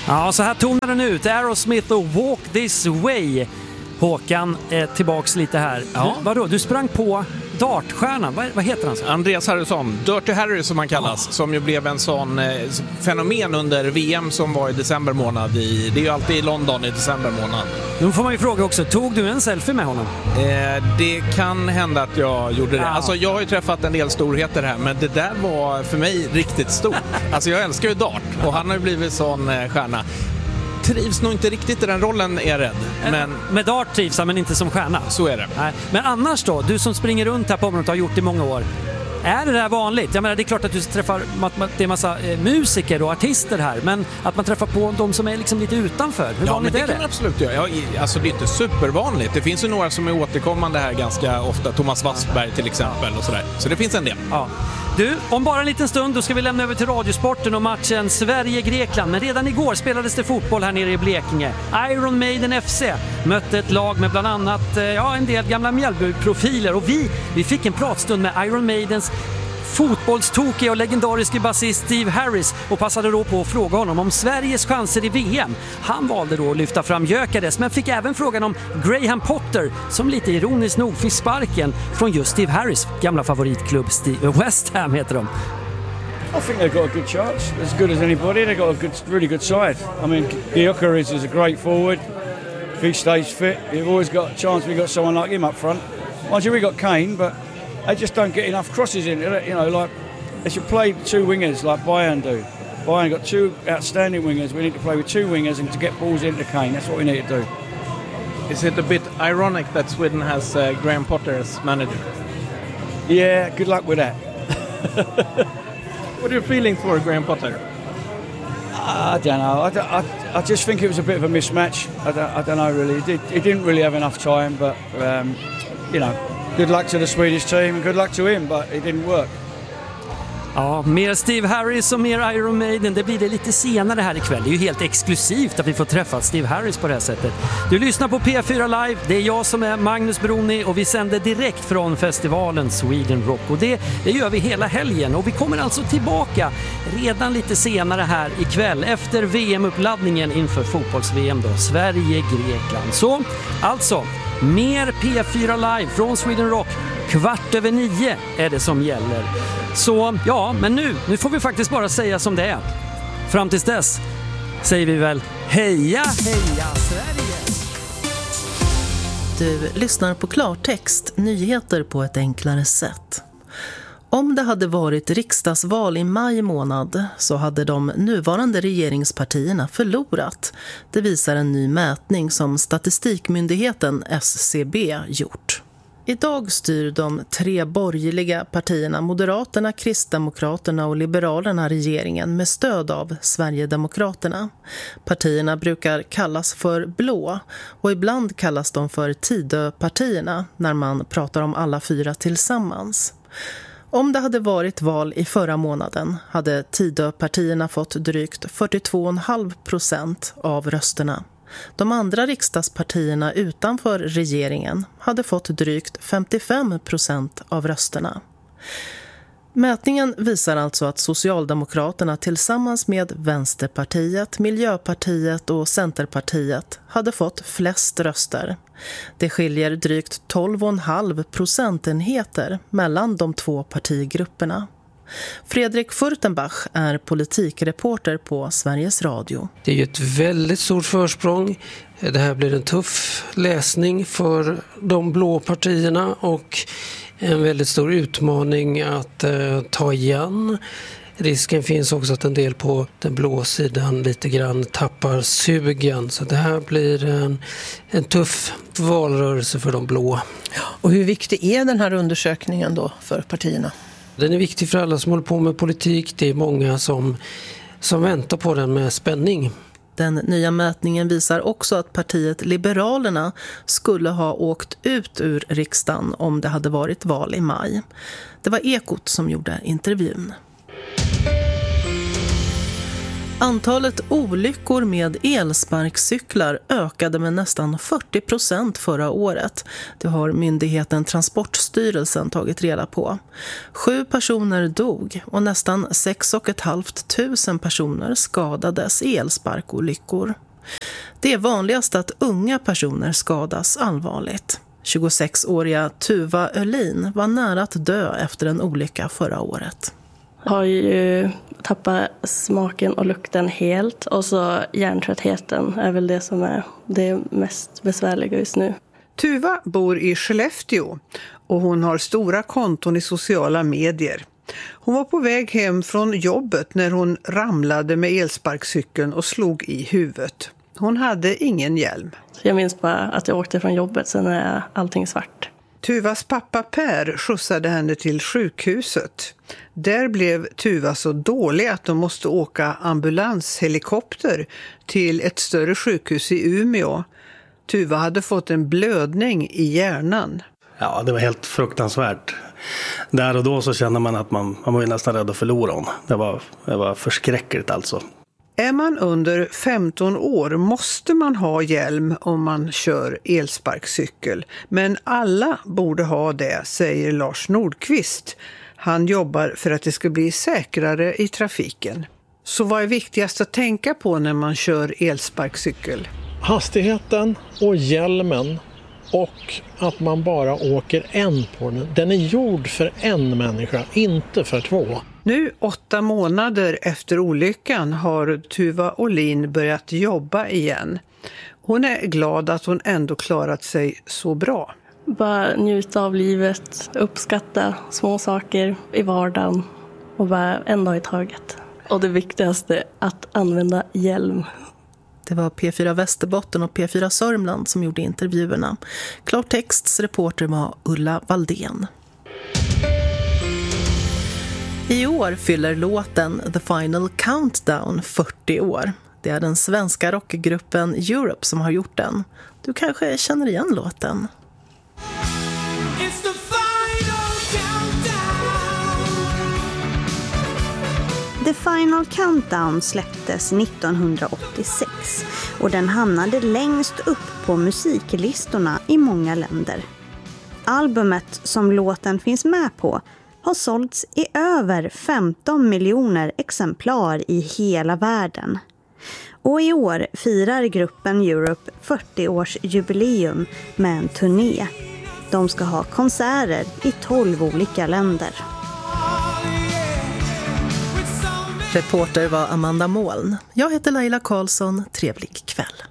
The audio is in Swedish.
Ja, så här tonar den ut. Aerosmith och Walk This Way. Håkan, tillbaks lite här. Ja. Vadå? Du sprang på dartstjärnan. Vad heter han så? Andreas Harrison, Dirty Harry som han kallas, som ju blev en sån fenomen under VM som var i december månad. Det är ju alltid i London i december månad. Nu får man ju fråga också, tog du en selfie med honom? Det kan hända att jag gjorde det. Ja. Alltså jag har ju träffat en del storheter här, men det där var för mig riktigt stort. Alltså jag älskar ju dart och han har ju blivit sån stjärna. Trivs nog inte riktigt i den rollen, är rädd. Men med dart trivs han, men inte som stjärna. Så är det. Nej. Men annars då, du som springer runt här på området och har gjort det i många år. Är det där vanligt? Jag menar, det är klart att du träffar det är massa musiker och artister här, men att man träffar på de som är liksom lite utanför. Hur vanligt men är det kan man absolut göra. Ja, alltså det är inte supervanligt. Det finns ju några som är återkommande här ganska ofta. Thomas Wassberg till exempel och sådär. Så det finns en del. Ja. Du, om bara en liten stund då ska vi lämna över till Radiosporten och matchen Sverige-Grekland. Men redan igår spelades det fotboll här nere i Blekinge. Iron Maiden FC mötte ett lag med bland annat en del gamla Mjällby-profiler. Och vi fick en pratstund med Iron Maidens fotbollstokiga och legendariske basist Steve Harris och passade då på att fråga honom om Sveriges chanser i VM. Han valde då att lyfta fram Gyökeres, men fick även frågan om Graham Potter, som lite ironiskt nog fick sparken från just Steve Harris gamla favoritklubb West Ham heter de. I think they've got a good chance, as good as anybody. They've got a really good side. I mean, Gyökeres is a great forward. If he stays fit, you've always got a chance. We've got someone like him up front. Mind you, we got Kane, but they just don't get enough crosses in. You know, like they should play two wingers like Bayern do. Bayern got two outstanding wingers. We need to play with two wingers and to get balls into Kane. That's what we need to do. Is it a bit ironic that Sweden has Graham Potter as manager? Yeah, good luck with that. What are you feeling for Graham Potter? I don't know. I just think it was a bit of a mismatch. I don't know really. He didn't really have enough time, but you know, good luck to the Swedish team. Good luck to him, but it didn't work. Ja, mer Steve Harris och mer Iron Maiden. Det blir det lite senare här ikväll. Det är ju helt exklusivt att vi får träffa Steve Harris på det här sättet. Du lyssnar på P4 Live. Det är jag som är Magnus Broni och vi sänder direkt från festivalen Sweden Rock. Och det gör vi hela helgen. Och vi kommer alltså tillbaka redan lite senare här ikväll efter VM-uppladdningen inför fotbolls-VM då. Sverige-Grekland. Så alltså, mer P4 Live från Sweden Rock. 8:15 är det som gäller. Så ja, men nu får vi faktiskt bara säga som det är. Fram tills dess säger vi väl heja, heja Sverige! Du lyssnar på Klartext, nyheter på ett enklare sätt. Om det hade varit riksdagsval i maj månad så hade de nuvarande regeringspartierna förlorat. Det visar en ny mätning som Statistikmyndigheten SCB gjort. Idag styr de 3 borgerliga partierna, Moderaterna, Kristdemokraterna och Liberalerna, regeringen med stöd av Sverigedemokraterna. Partierna brukar kallas för blå och ibland kallas de för Tidöpartierna när man pratar om alla 4 tillsammans. Om det hade varit val i förra månaden hade Tidöpartierna fått drygt 42,5% av rösterna. De andra riksdagspartierna utanför regeringen hade fått drygt 55% av rösterna. Mätningen visar alltså att Socialdemokraterna tillsammans med Vänsterpartiet, Miljöpartiet och Centerpartiet hade fått flest röster. Det skiljer drygt 12,5 procentenheter mellan de 2 partigrupperna. Fredrik Furtenbach är politikreporter på Sveriges Radio. Det är ju ett väldigt stort försprång. Det här blir en tuff läsning för de blå partierna och en väldigt stor utmaning att ta igen. Risken finns också att en del på den blå sidan lite grann tappar sugen. Så det här blir en tuff valrörelse för de blå. Och hur viktig är den här undersökningen då för partierna? Den är viktig för alla som håller på med politik. Det är många som väntar på den med spänning. Den nya mätningen visar också att partiet Liberalerna skulle ha åkt ut ur riksdagen om det hade varit val i maj. Det var Ekot som gjorde intervjun. Antalet olyckor med elsparkcyklar ökade med nästan 40% förra året. Det har myndigheten Transportstyrelsen tagit reda på. 7 personer dog och nästan 6 500 personer skadades i elsparkolyckor. Det är vanligast att unga personer skadas allvarligt. 26-åriga Tuva Öhlin var nära att dö efter en olycka förra året. Har ju tappat smaken och lukten helt, och så hjärntröttheten är väl det som är det mest besvärliga just nu. Tuva bor i Skellefteå och hon har stora konton i sociala medier. Hon var på väg hem från jobbet när hon ramlade med elsparkcykeln och slog i huvudet. Hon hade ingen hjälm. Jag minns bara att jag åkte från jobbet, sen är allting svart. Tuvas pappa Per skjutsade henne till sjukhuset. Där blev Tuva så dålig att de måste åka ambulanshelikopter till ett större sjukhus i Umeå. Tuva hade fått en blödning i hjärnan. Ja, det var helt fruktansvärt. Där och då så kände man att man var ju nästan rädd att förlora hon. Det var förskräckligt alltså. Är man under 15 år måste man ha hjälm om man kör elsparkcykel. Men alla borde ha det, säger Lars Nordqvist. Han jobbar för att det ska bli säkrare i trafiken. Så vad är viktigast att tänka på när man kör elsparkcykel? Hastigheten och hjälmen, och att man bara åker en på den. Den är gjord för en människa, inte för 2. Nu 8 månader efter olyckan har Tuva Öhlin börjat jobba igen. Hon är glad att hon ändå klarat sig så bra. Bara njuta av livet, uppskatta små saker i vardagen och bara en dag i taget. Och det viktigaste, att använda hjälm. Det var P4 Västerbotten och P4 Sörmland som gjorde intervjuerna. Klartexts reporter var Ulla Valdén. I år fyller låten The Final Countdown 40 år. Det är den svenska rockgruppen Europe som har gjort den. Du kanske känner igen låten. The Final Countdown släpptes 1986 och den hamnade längst upp på musiklistorna i många länder. Albumet som låten finns med på har sålts i över 15 miljoner exemplar i hela världen. Och i år firar gruppen Europe 40-årsjubileum med en turné. De ska ha konserter i 12 olika länder. Reporter var Amanda Moln. Jag heter Laila Karlsson. Trevlig kväll.